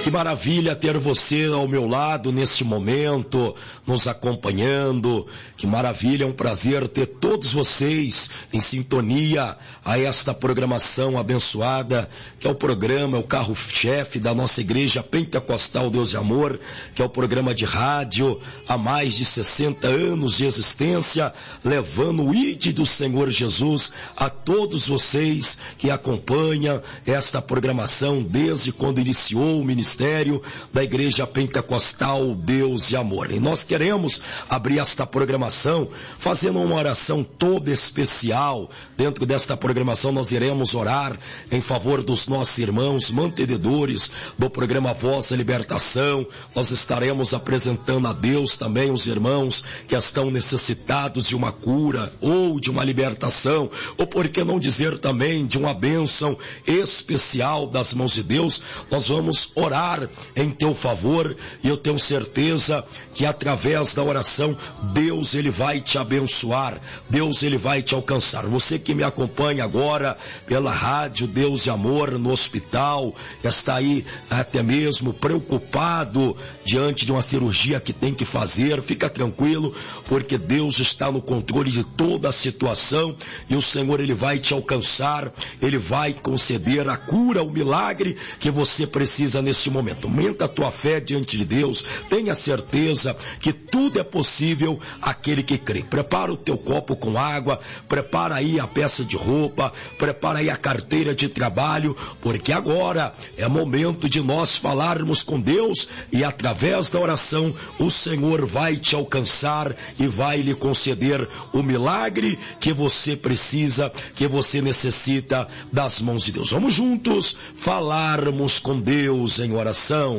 Que maravilha ter você ao meu lado neste momento, nos acompanhando. Que maravilha, é um prazer ter todos vocês em sintonia a esta programação abençoada, que é o programa, é o carro-chefe da nossa igreja Pentecostal Deus de Amor, que é o programa de rádio há mais de 60 anos de existência, levando o ID do Senhor Jesus a todos vocês que acompanham esta programação desde quando iniciou o ministério da Igreja Pentecostal Deus de Amor. E nós queremos abrir esta programação fazendo uma oração toda especial. Dentro desta programação nós iremos orar em favor dos nossos irmãos mantenedores do programa Voz da Libertação. Nós estaremos apresentando a Deus também os irmãos que estão necessitados de uma cura ou de uma libertação, ou por que não dizer também de uma bênção especial das mãos de Deus. Nós vamos orar em teu favor e eu tenho certeza que através da oração Deus ele vai te abençoar, Deus ele vai te alcançar. Você que me acompanha agora pela rádio Deus de Amor no hospital, está aí até mesmo preocupado diante de uma cirurgia que tem que fazer, fica tranquilo, porque Deus está no controle de toda a situação e o Senhor ele vai te alcançar, ele vai conceder a cura, o milagre que você precisa neste momento. Aumenta a tua fé diante de Deus, tenha certeza que tudo é possível aquele que crê. Prepara o teu copo com água, prepara aí a peça de roupa, prepara aí a carteira de trabalho, porque agora é momento de nós falarmos com Deus e através da oração o Senhor vai te alcançar e vai lhe conceder o milagre que você precisa, que você necessita das mãos de Deus. Vamos juntos falarmos com Deus em oração.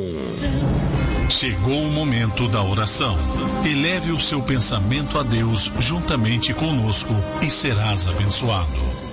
Chegou o momento da oração. Eleve o seu pensamento a Deus juntamente conosco e serás abençoado.